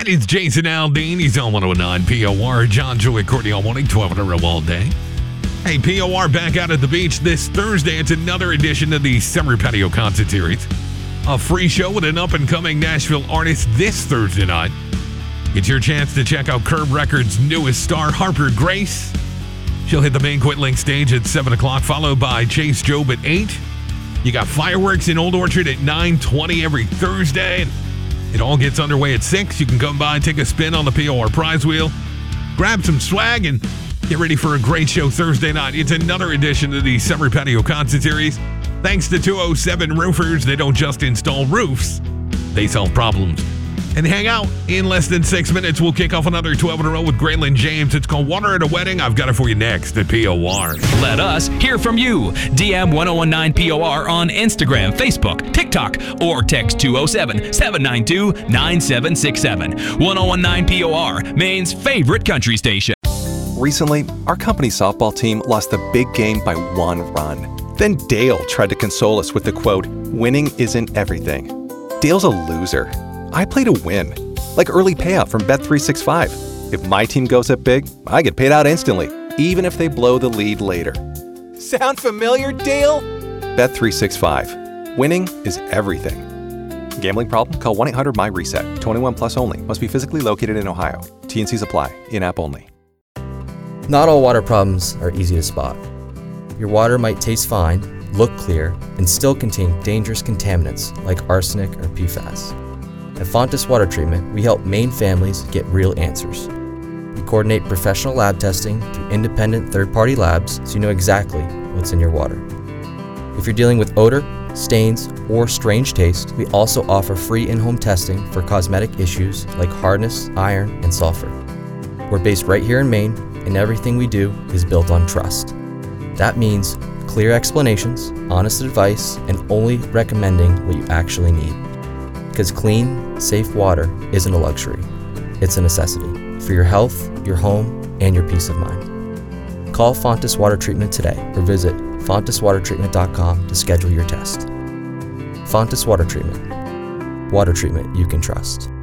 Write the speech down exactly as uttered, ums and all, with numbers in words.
That is Jason Aldean. He's on one oh nine P O R. John, Joey, Courtney all morning, twelve in a row all day. Hey, P O R back out at the beach this Thursday. It's another edition of the Summer Patio Concert Series. A free show with an up-and-coming Nashville artist this Thursday night. It's your chance to check out Curb Records' newest star, Harper Grace. She'll hit the main Quit-Link stage at seven o'clock, followed by Chase Job at eight. You got fireworks in Old Orchard at nine twenty every Thursday. It all gets underway at six. You can come by and take a spin on the P O R prize wheel, grab some swag, and get ready for a great show Thursday night. It's another edition of the Summer Patio Concert Series. Thanks to two oh seven Roofers. They don't just install roofs, they solve problems. And hang out. In less than six minutes, we'll kick off another twelve in a row with Graylin James. It's called Water at a Wedding. I've got it for you next at P O R. Let us hear from you. D M one oh one nine P O R on Instagram, Facebook, TikTok, or text two oh seven, seven nine two, nine seven six seven. one oh one nine P O R, Maine's favorite country station. Recently, our company softball team lost the big game by one run. Then Dale tried to console us with the quote, "Winning isn't everything." Dale's a loser. I play to win, like early payout from Bet three sixty-five. If my team goes up big, I get paid out instantly, even if they blow the lead later. Sound familiar, Dale? Bet three sixty-five. Winning is everything. Gambling problem? Call one eight hundred my reset. twenty-one plus only. Must be physically located in Ohio. T and C's apply. In-app only. Not all water problems are easy to spot. Your water might taste fine, look clear, and still contain dangerous contaminants like arsenic or P FAS. At Fontis Water Treatment, we help Maine families get real answers. We coordinate professional lab testing through independent third-party labs so you know exactly what's in your water. If you're dealing with odor, stains, or strange taste, we also offer free in-home testing for cosmetic issues like hardness, iron, and sulfur. We're based right here in Maine, and everything we do is built on trust. That means clear explanations, honest advice, and only recommending what you actually need. Because clean, safe water isn't a luxury, it's a necessity for your health, your home, and your peace of mind. Call Fontis Water Treatment today or visit fontis water treatment dot com to schedule your test. Fontis Water Treatment. Water treatment you can trust.